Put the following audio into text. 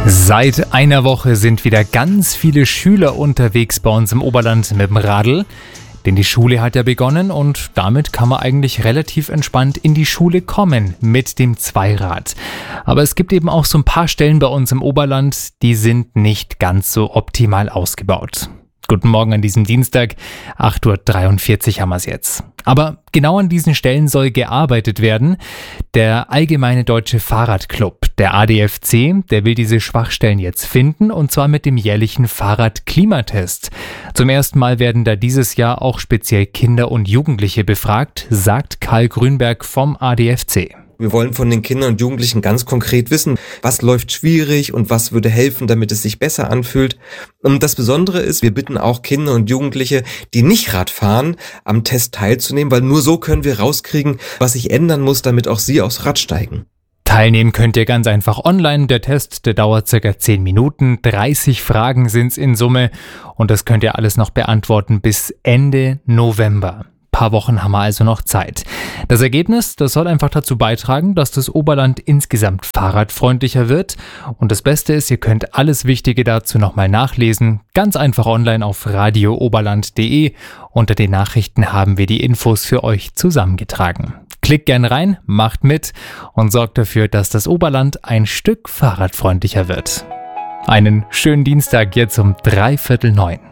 Seit einer Woche sind wieder ganz viele Schüler unterwegs bei uns im Oberland mit dem Radl. Denn die Schule hat ja begonnen und damit kann man eigentlich relativ entspannt in die Schule kommen mit dem Zweirad. Aber es gibt eben auch so ein paar Stellen bei uns im Oberland, die sind nicht ganz so optimal ausgebaut. Guten Morgen an diesem Dienstag, 8.43 Uhr haben wir es jetzt. Aber genau an diesen Stellen soll gearbeitet werden. Der Allgemeine Deutsche Fahrradclub, der ADFC, der will diese Schwachstellen jetzt finden und zwar mit dem jährlichen Fahrradklimatest. Zum ersten Mal werden da dieses Jahr auch speziell Kinder und Jugendliche befragt, sagt Karl Grünberg vom ADFC. Wir wollen von den Kindern und Jugendlichen ganz konkret wissen, was läuft schwierig und was würde helfen, damit es sich besser anfühlt. Und das Besondere ist, wir bitten auch Kinder und Jugendliche, die nicht Rad fahren, am Test teilzunehmen, weil nur so können wir rauskriegen, was sich ändern muss, damit auch sie aufs Rad steigen. Teilnehmen könnt ihr ganz einfach online. Der Test, der dauert ca. 10 Minuten. 30 Fragen sind's in Summe und das könnt ihr alles noch beantworten bis Ende November. Paar Wochen haben wir also noch Zeit. Das Ergebnis, das soll einfach dazu beitragen, dass das Oberland insgesamt fahrradfreundlicher wird. Und das Beste ist, ihr könnt alles Wichtige dazu nochmal nachlesen. Ganz einfach online auf radiooberland.de. Unter den Nachrichten haben wir die Infos für euch zusammengetragen. Klickt gern rein, macht mit und sorgt dafür, dass das Oberland ein Stück fahrradfreundlicher wird. Einen schönen Dienstag jetzt um 8:45.